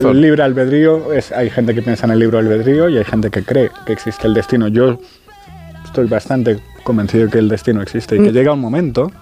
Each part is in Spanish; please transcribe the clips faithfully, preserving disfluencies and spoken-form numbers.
El libre albedrío, es, hay gente que piensa en el libre albedrío y hay gente que cree que existe el destino. Yo estoy bastante convencido de que el destino existe y que mm. llega un momento,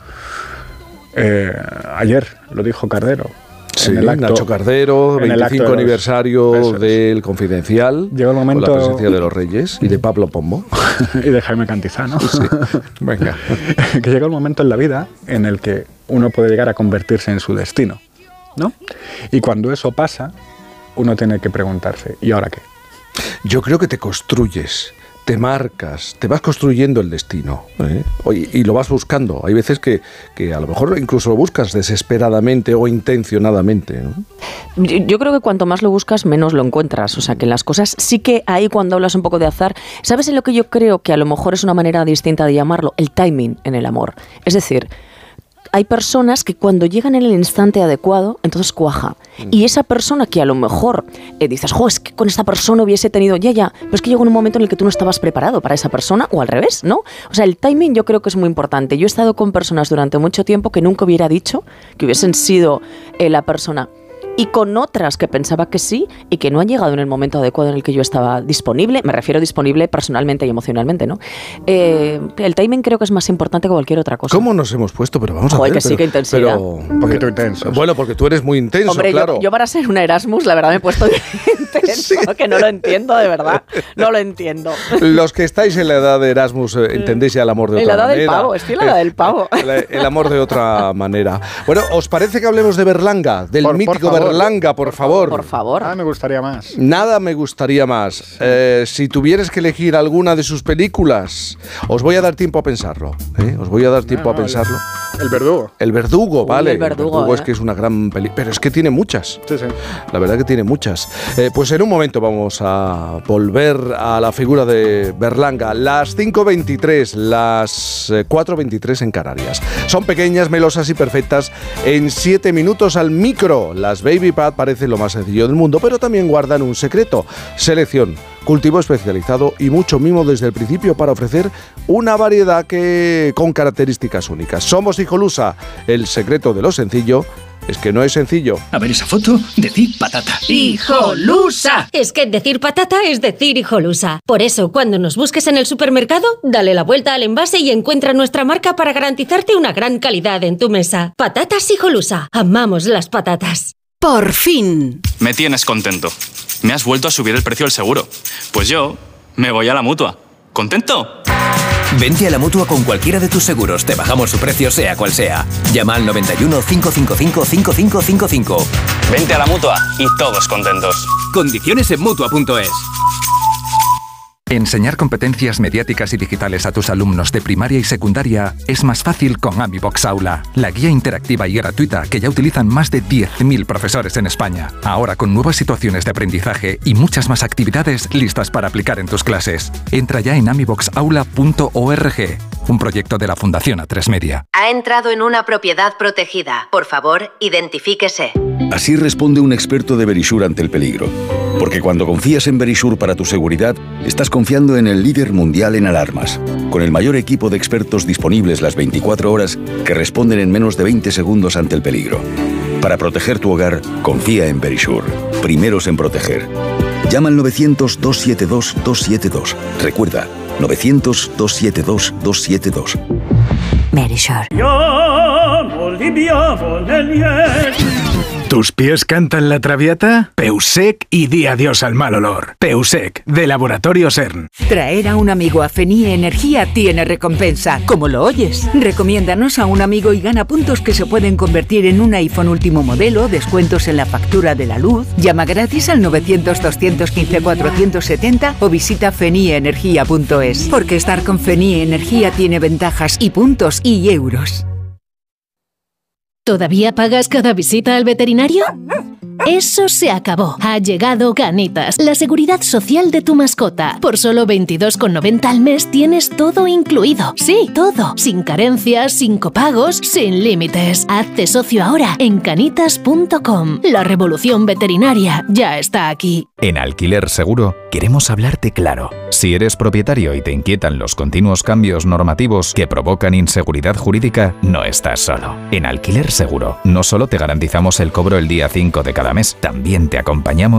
eh, ayer lo dijo Cardero, sí, en el acto, Nacho Cardero, veinticinco aniversario del Confidencial, llegó el momento, con la presencia de los Reyes y de Pablo Pombo. Y de Jaime Cantizano. Sí. Venga. Que llega un momento en la vida en el que uno puede llegar a convertirse en su destino, ¿no? Y cuando eso pasa, uno tiene que preguntarse, ¿y ahora qué? Yo creo que te construyes, te marcas, te vas construyendo el destino, ¿eh? y, y lo vas buscando. Hay veces que, que a lo mejor incluso lo buscas desesperadamente o intencionadamente, ¿no? Yo, yo creo que cuanto más lo buscas, menos lo encuentras. O sea, que las cosas sí que ahí cuando hablas un poco de azar, ¿sabes en lo que yo creo que a lo mejor es una manera distinta de llamarlo? El timing en el amor. Es decir, hay personas que cuando llegan en el instante adecuado, entonces cuaja. Y esa persona que a lo mejor eh, dices, jo, es que con esta persona hubiese tenido, ya, ya, pero es que llegó en un momento en el que tú no estabas preparado para esa persona, o al revés, ¿no? O sea, el timing yo creo que es muy importante. Yo he estado con personas durante mucho tiempo que nunca hubiera dicho que hubiesen sido eh, la persona, y con otras que pensaba que sí y que no han llegado en el momento adecuado en el que yo estaba disponible. Me refiero disponible personalmente y emocionalmente, ¿no? Eh, el timing creo que es más importante que cualquier otra cosa. ¿Cómo nos hemos puesto? Pero vamos a Joder, ver. que sí, que intensidad. Pero, un poquito intenso. Bueno, porque tú eres muy intenso, Hombre, claro. yo, yo para ser una Erasmus, la verdad me he puesto intenso, sí. Que no lo entiendo, de verdad. No lo entiendo. Los que estáis en la edad de Erasmus eh, entendéis ya el amor de en otra la edad manera. Del pavo, estoy en la edad del pavo. El, el amor de otra manera. Bueno, ¿os parece que hablemos de Berlanga? Del por, mítico por Berlanga, por, por favor. Por favor. Ah, me gustaría más. Nada me gustaría más. Sí. Eh, si tuvieras que elegir alguna de sus películas, os voy a dar tiempo a pensarlo. ¿eh? Os voy a dar tiempo no, no, a pensarlo. El, el Verdugo. El Verdugo, Uy, vale. El Verdugo, el verdugo eh. es que es una gran película. Pero es que tiene muchas. Sí, sí. La verdad que tiene muchas. Eh, pues en un momento vamos a volver a la figura de Berlanga. Las cinco veintitrés, las cuatro veintitrés en Canarias. Son pequeñas, melosas y perfectas. En siete minutos al micro. Las Baby Pad parecen lo más sencillo del mundo, pero también guardan un secreto: selección, cultivo especializado y mucho mimo desde el principio para ofrecer una variedad que con características únicas. Somos Hijolusa. El secreto de lo sencillo es que no es sencillo. A ver esa foto, decir patata. ¡Hijolusa! Es que decir patata es decir Hijolusa. Por eso, cuando nos busques en el supermercado, dale la vuelta al envase y encuentra nuestra marca para garantizarte una gran calidad en tu mesa. Patatas Hijolusa. Amamos las patatas. ¡Por fin! Me tienes contento. Me has vuelto a subir el precio del seguro. Pues yo me voy a la Mutua. ¿Contento? Vente a la Mutua con cualquiera de tus seguros. Te bajamos su precio sea cual sea. Llama al noventa y uno, cinco cinco cinco, cinco cinco cinco cinco. Vente a la Mutua y todos contentos. Condiciones en Mutua punto es. Enseñar competencias mediáticas y digitales a tus alumnos de primaria y secundaria es más fácil con AmiBox Aula, la guía interactiva y gratuita que ya utilizan más de diez mil profesores en España. Ahora con nuevas situaciones de aprendizaje y muchas más actividades listas para aplicar en tus clases. Entra ya en amibox aula punto org, un proyecto de la Fundación A tres Media. Ha entrado en una propiedad protegida. Por favor, identifíquese. Así responde un experto de Verisure ante el peligro. Porque cuando confías en Verisure para tu seguridad, estás confiando en el líder mundial en alarmas, con el mayor equipo de expertos disponibles las veinticuatro horas que responden en menos de veinte segundos ante el peligro. Para proteger tu hogar, confía en Verisure. Primeros en proteger. Llama al novecientos, dos siete dos, dos siete dos. Recuerda, novecientos, dos siete dos, dos siete dos. Verisure. ¿Tus pies cantan la Traviata? Peusec y di adiós al mal olor. Peusec, de Laboratorio CERN. Traer a un amigo a Fenie Energía tiene recompensa, como lo oyes. Recomiéndanos a un amigo y gana puntos que se pueden convertir en un iPhone último modelo, descuentos en la factura de la luz. Llama gratis al novecientos, doscientos quince, cuatrocientos setenta o visita fenie energía punto es. Porque estar con Fenie Energía tiene ventajas y puntos y euros. ¿Todavía pagas cada visita al veterinario? Eso se acabó. Ha llegado Ganitas, la seguridad social de tu mascota. Por solo veintidós con noventa al mes tienes todo incluido. Sí, todo. Sin carencias, sin copagos, sin límites. Hazte socio ahora en canitas punto com. La revolución veterinaria ya está aquí. En Alquiler Seguro queremos hablarte claro. Si eres propietario y te inquietan los continuos cambios normativos que provocan inseguridad jurídica, no estás solo. En Alquiler Seguro no solo te garantizamos el cobro el día cinco de cada cada mes. También te acompañamos